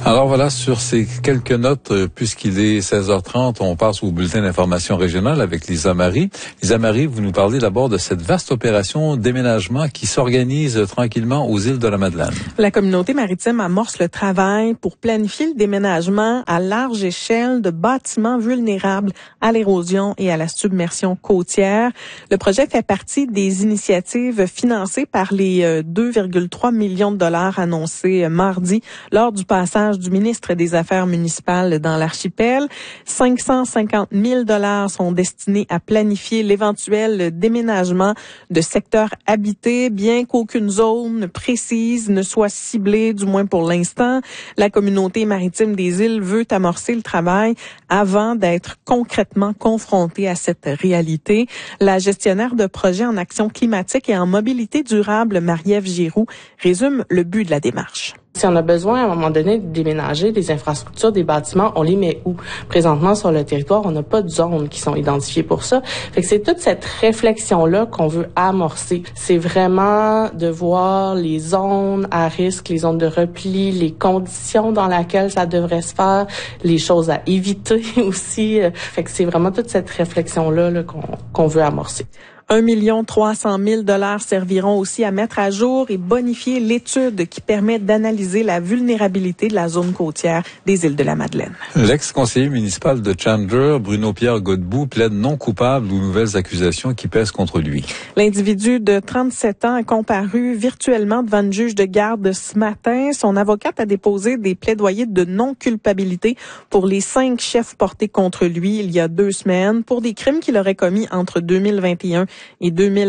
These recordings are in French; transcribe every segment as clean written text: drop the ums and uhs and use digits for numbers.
Alors voilà, sur ces quelques notes, puisqu'il est 16h30, on passe au bulletin d'information régionale avec Lisa Marie. Lisa Marie, vous nous parlez d'abord de cette vaste opération déménagement qui s'organise tranquillement aux îles de la Madeleine. La communauté maritime amorce le travail pour planifier le déménagement à large échelle de bâtiments vulnérables à l'érosion et à la submersion côtière. Le projet fait partie des initiatives financées par les 2,3 millions de dollars annoncés mardi lors du passage du ministre des Affaires municipales dans l'archipel. 550 000 dollars sont destinés à planifier l'éventuel déménagement de secteurs habités, bien qu'aucune zone précise ne soit ciblée, du moins pour l'instant. La communauté maritime des îles veut amorcer le travail avant d'être concrètement confrontée à cette réalité. La gestionnaire de projet en action climatique et en mobilité durable, Marie-Ève Giroux, résume le but de la démarche. Si on a besoin, à un moment donné, de déménager des infrastructures, des bâtiments, on les met où? Présentement, sur le territoire, on n'a pas de zones qui sont identifiées pour ça. Fait que c'est toute cette réflexion-là qu'on veut amorcer. C'est vraiment de voir les zones à risque, les zones de repli, les conditions dans lesquelles ça devrait se faire, les choses à éviter aussi. Fait que c'est vraiment toute cette réflexion-là qu'on veut amorcer. 1 300 000 dollars serviront aussi à mettre à jour et bonifier l'étude qui permet d'analyser la vulnérabilité de la zone côtière des îles de la Madeleine. L'ex-conseiller municipal de Chandler, Bruno-Pierre Godbout, plaide non coupable aux nouvelles accusations qui pèsent contre lui. L'individu de 37 ans a comparu virtuellement devant une juge de garde ce matin. Son avocate a déposé des plaidoyers de non-culpabilité pour les 5 chefs portés contre lui il y a 2 semaines pour des crimes qu'il aurait commis entre 2021 et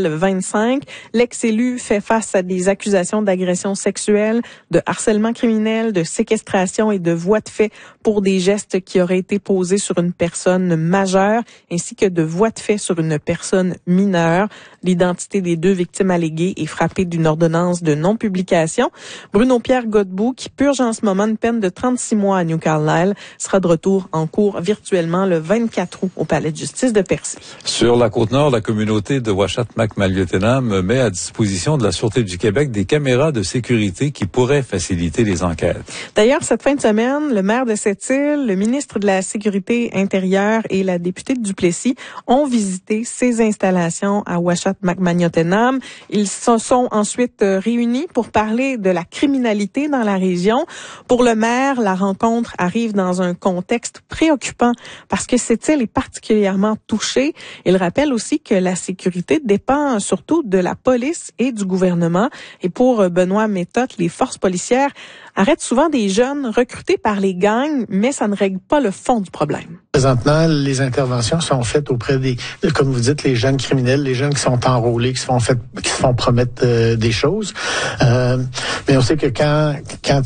2025. L'ex-élu fait face à des accusations d'agression sexuelle, de harcèlement criminel, de séquestration et de voies de fait pour des gestes qui auraient été posés sur une personne majeure, ainsi que de voies de fait sur une personne mineure. L'identité des 2 victimes alléguées est frappée d'une ordonnance de non-publication. Bruno-Pierre Godbout, qui purge en ce moment une peine de 36 mois à New Carlisle, sera de retour en cours virtuellement le 24 août au Palais de justice de Percé. Sur la Côte-Nord, la communauté de Ouachata-Maliotenam met à disposition de la Sûreté du Québec des caméras de sécurité qui pourraient faciliter les enquêtes. D'ailleurs, cette fin de semaine, le maire de cette île, le ministre de la Sécurité intérieure et la députée de Duplessis ont visité ces installations à Ouachata-Maliotenam. Ils se sont ensuite réunis pour parler de la criminalité dans la région. Pour le maire, la rencontre arrive dans un contexte préoccupant parce que cette île est particulièrement touchée. Il rappelle aussi que la sécurité dépend surtout de la police et du gouvernement. Et pour Benoît Méthode, les forces policières arrêtent souvent des jeunes recrutés par les gangs, mais ça ne règle pas le fond du problème. Présentement, les interventions sont faites auprès comme vous dites, les jeunes criminels, les jeunes qui sont enrôlés, qui se font promettre des choses. Mais on sait que quand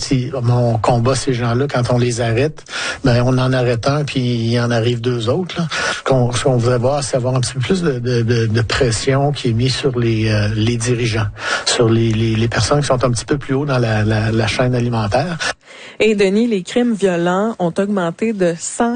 on combat ces gens-là, quand on les arrête, ben on en arrête un, puis il en arrive 2 autres. Là. Ce qu'on voudrait voir, c'est avoir un petit peu plus de pression qui est mise sur les dirigeants, sur les personnes qui sont un petit peu plus haut dans la chaîne alimentaire. Et Denis, les crimes violents ont augmenté de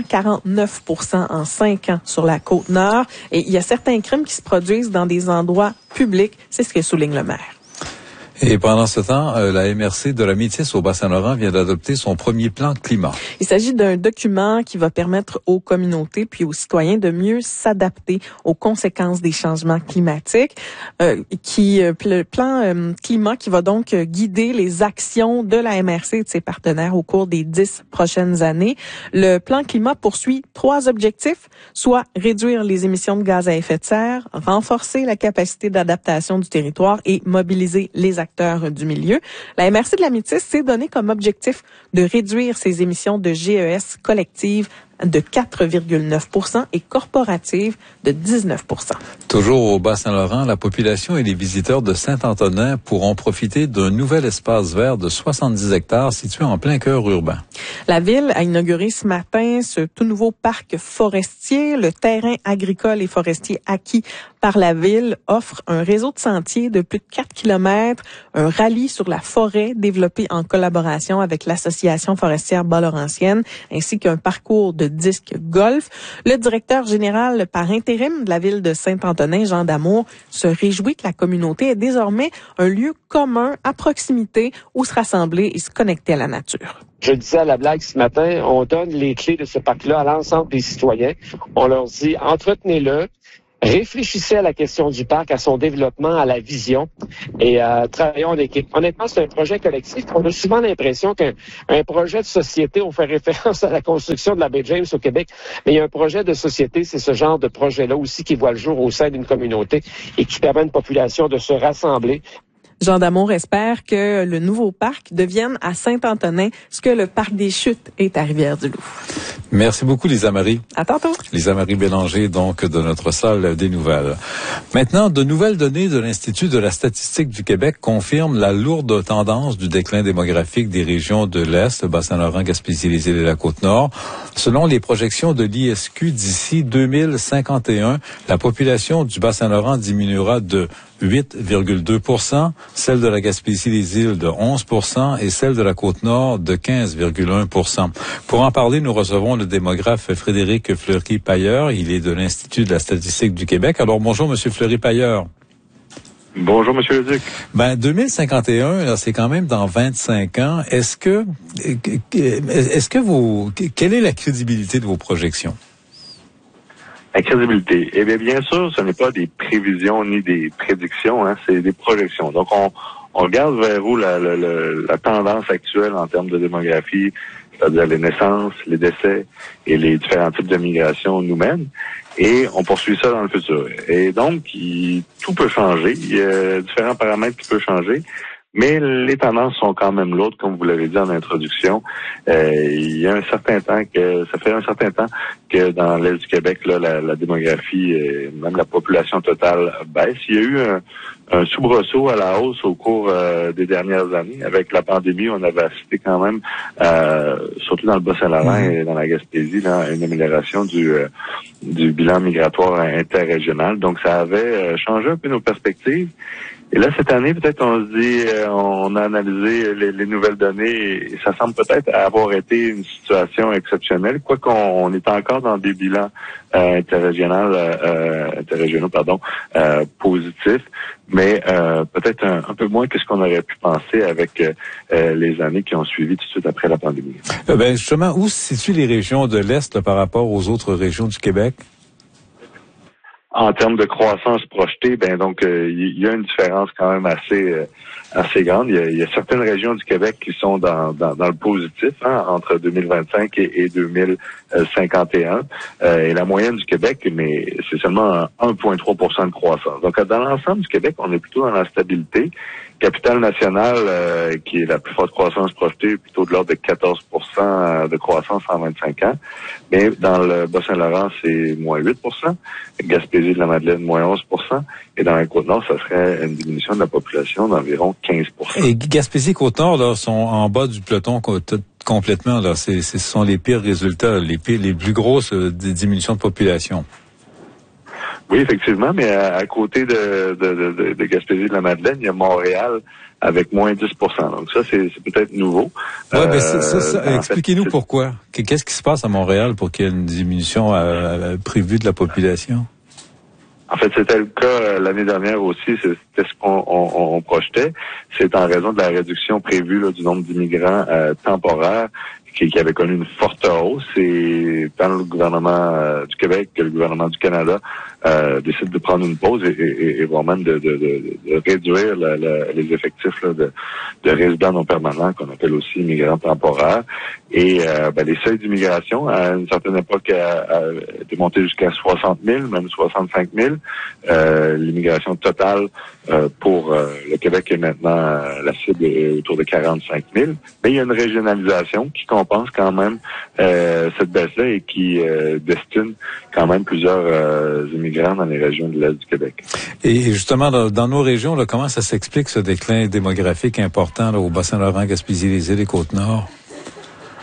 149% en 5 ans sur la Côte-Nord. Et il y a certains crimes qui se produisent dans des endroits publics. C'est ce que souligne le maire. Et pendant ce temps, la MRC de la Métis au Bas-Saint-Laurent vient d'adopter son premier plan climat. Il s'agit d'un document qui va permettre aux communautés puis aux citoyens de mieux s'adapter aux conséquences des changements climatiques. Le plan climat qui va donc guider les actions de la MRC et de ses partenaires au cours des 10 prochaines années. Le plan climat poursuit 3 objectifs, soit réduire les émissions de gaz à effet de serre, renforcer la capacité d'adaptation du territoire et mobiliser les acteurs du milieu. La MRC de la Métis s'est donné comme objectif de réduire ses émissions de GES collectives de 4,9% et corporatives de 19%. Toujours au Bas-Saint-Laurent, la population et les visiteurs de Saint-Antonin pourront profiter d'un nouvel espace vert de 70 hectares situé en plein cœur urbain. La ville a inauguré ce matin ce tout nouveau parc forestier. Le terrain agricole et forestier acquis par la ville offre un réseau de sentiers de plus de 4 kilomètres, un rallye sur la forêt développé en collaboration avec l'Association forestière bas-laurentienne, ainsi qu'un parcours de de disc golf. Le directeur général par intérim de la ville de Saint-Antonin, Jean Damour, se réjouit que la communauté ait désormais un lieu commun à proximité où se rassembler et se connecter à la nature. Je disais à la blague ce matin, on donne les clés de ce parc-là à l'ensemble des citoyens. On leur dit, entretenez-le, réfléchissez à la question du parc, à son développement, à la vision et travaillons en équipe. Honnêtement, c'est un projet collectif. On a souvent l'impression qu'un projet de société, on fait référence à la construction de la baie James au Québec, mais il y a un projet de société, c'est ce genre de projet-là aussi qui voit le jour au sein d'une communauté et qui permet à une population de se rassembler. Jean Damour espère que le nouveau parc devienne à Saint-Antonin ce que le parc des Chutes est à Rivière-du-Loup. Merci beaucoup, Lisa Marie. À tantôt. Lisa Marie Bélanger, donc, de notre salle des nouvelles. Maintenant, de nouvelles données de l'Institut de la statistique du Québec confirment la lourde tendance du déclin démographique des régions de l'Est, le Bas-Saint-Laurent, Gaspésie, les îles et la Côte-Nord. Selon les projections de l'ISQ, d'ici 2051, la population du Bas-Saint-Laurent diminuera de 8,2%, celle de la Gaspésie des îles de 11% et celle de la Côte-Nord de 15,1%. Pour en parler, nous recevons le démographe Frédéric Fleury-Pailleur. Il est de l'Institut de la statistique du Québec. Alors, bonjour, Monsieur Fleury-Pailleur. Bonjour, Monsieur Leduc. 2051, là, c'est quand même dans 25 ans. Quelle est la crédibilité de vos projections? La crédibilité. Eh bien sûr, ce n'est pas des prévisions ni des prédictions, c'est des projections. Donc, on regarde vers où la tendance actuelle en termes de démographie, c'est-à-dire les naissances, les décès et les différents types de migration nous mènent, et on poursuit ça dans le futur. Et donc, tout peut changer. Il y a différents paramètres qui peuvent changer. Mais les tendances sont quand même lourdes, comme vous l'avez dit en introduction. Il y a ça fait un certain temps que dans l'Est du Québec, là, la démographie, même la population totale baisse. Il y a eu un soubresaut à la hausse au cours des dernières années. Avec la pandémie, on avait assisté quand même, surtout dans le Bas-Saint-Laurent et dans la Gaspésie, là, une amélioration du bilan migratoire interrégional. Donc, ça avait changé un peu nos perspectives. Et là, cette année, peut-être on se dit, on a analysé les nouvelles données et ça semble peut-être avoir été une situation exceptionnelle, quoique on est encore dans des bilans interrégionaux, positifs, mais peut-être un peu moins que ce qu'on aurait pu penser avec les années qui ont suivi tout de suite après la pandémie. Justement, où se situent les régions de l'Est par rapport aux autres régions du Québec? En termes de croissance projetée, il y a une différence quand même assez grande. Il y a certaines régions du Québec qui sont dans le positif, entre 2025 et 2051. Et la moyenne du Québec, mais c'est seulement 1,3% de croissance. Donc, dans l'ensemble du Québec, on est plutôt dans la stabilité. Capitale-Nationale, qui est la plus forte croissance projetée, plutôt de l'ordre de 14% de croissance en 25 ans. Mais dans le Bas-Saint-Laurent, c'est moins 8%. Gaspésie de la Madeleine, moins 11%. Et dans la Côte-Nord, ça serait une diminution de la population d'environ 15%. Et Gaspésie et Côte-Nord, là, sont en bas du peloton complètement, là. Ce sont les pires résultats, les plus grosses diminutions de population. Oui, effectivement, mais à côté de Gaspésie de la Madeleine, il y a Montréal avec moins 10%. Donc ça, c'est peut-être nouveau. Ouais, expliquez-nous pourquoi. Qu'est-ce qui se passe à Montréal pour qu'il y ait une diminution prévue de la population? En fait, c'était le cas l'année dernière aussi. C'était ce qu'on projetait. C'est en raison de la réduction prévue là, du nombre d'immigrants temporaires qui avait connu une forte hausse, et tant le gouvernement du Québec que le gouvernement du Canada décident de prendre une pause et voire même de réduire les effectifs là, de résidents non permanents, qu'on appelle aussi immigrants temporaires. Et les seuils d'immigration, à une certaine époque, étaient montés jusqu'à 60 000, même 65 000. L'immigration totale pour le Québec est maintenant, la cible est autour de 45 000. Mais il y a une régionalisation qui compense quand même cette baisse-là et qui destine quand même plusieurs immigrants dans les régions de l'Est du Québec. Et justement, dans nos régions, là, comment ça s'explique ce déclin démographique important là, au Bas-Saint-Laurent, Gaspésie, les îles et Côte-Nord?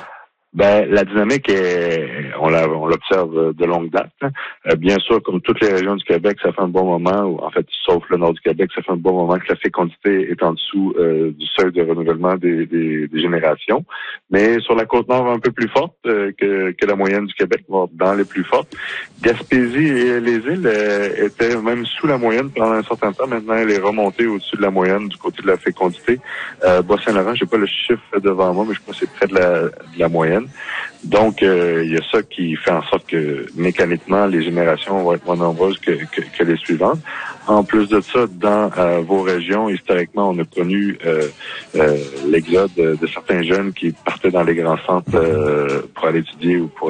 La dynamique on l'observe de longue date. Bien sûr, comme toutes les régions du Québec, ça fait un bon moment, ou en fait, sauf le nord du Québec, ça fait un bon moment que la fécondité est en dessous du seuil de renouvellement des générations. Mais sur la Côte-Nord, un peu plus forte que la moyenne du Québec, voire dans les plus fortes. Gaspésie et les îles étaient même sous la moyenne pendant un certain temps. Maintenant, elle est remontée au-dessus de la moyenne du côté de la fécondité. Bas-Saint-Laurent, j'ai pas le chiffre devant moi, mais je crois que c'est près de la moyenne. Donc, il y a ça qui fait en sorte que mécaniquement, les générations vont être moins nombreuses que les suivantes. En plus de ça, dans vos régions, historiquement, on a connu l'exode de certains jeunes qui partaient dans les grands centres pour aller étudier ou pour